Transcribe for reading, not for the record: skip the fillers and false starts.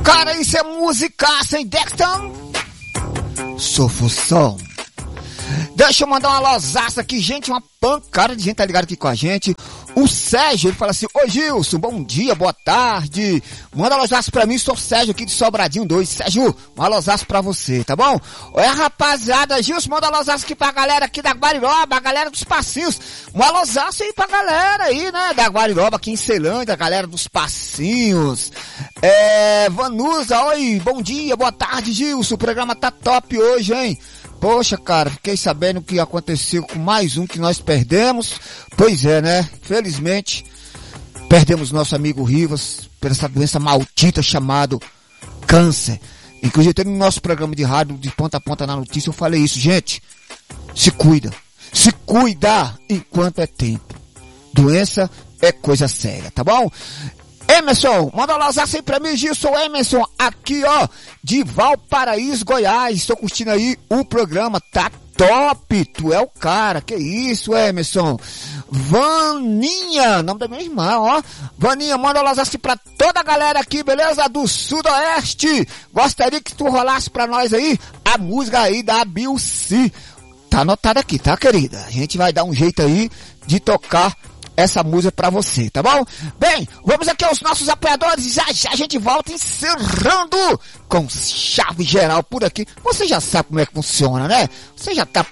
Cara, isso é musicaça, hein, Dexton? Sofusão. Deixa eu mandar uma lozaça aqui, gente, uma pancada de gente tá ligado aqui com a gente. O Sérgio, ele fala assim: ô Gilson, bom dia, boa tarde. Manda lozaço pra mim, sou o Sérgio aqui de Sobradinho 2. Sérgio, uma lozaço pra você, tá bom? Olha, rapaziada, Gilson, manda lozaço aqui pra galera aqui da Guariroba, a galera dos Passinhos. Uma lozaço aí pra galera aí, né, da Guariroba aqui em Ceilândia, a galera dos Passinhos. Vanusa, oi, bom dia, boa tarde, Gilson, o programa tá top hoje, hein? Poxa, cara, fiquei sabendo o que aconteceu com mais um que nós perdemos. Pois é, né? Felizmente, perdemos nosso amigo Rivas por essa doença maldita chamada câncer. Inclusive, no nosso programa de rádio, de ponta a ponta na notícia, eu falei isso. Gente, se cuida. Se cuida enquanto é tempo. Doença é coisa séria, tá bom? Emerson, manda um lozaço aí pra mim, Gilson. Emerson, aqui ó, de Valparaíso, Goiás. Estou curtindo aí o programa, tá top. Tu é o cara, que isso, Emerson. Vaninha, nome da minha irmã, ó. Vaninha, manda um lozaço pra toda a galera aqui, beleza? Do Sudoeste. Gostaria que tu rolasse pra nós aí a música aí da Bilci. Tá anotado aqui, tá, querida? A gente vai dar um jeito aí de tocar essa música pra você, tá bom? Bem, vamos aqui aos nossos apoiadores e já a gente volta encerrando com chave geral por aqui. Você já sabe como é que funciona, né? Você já tá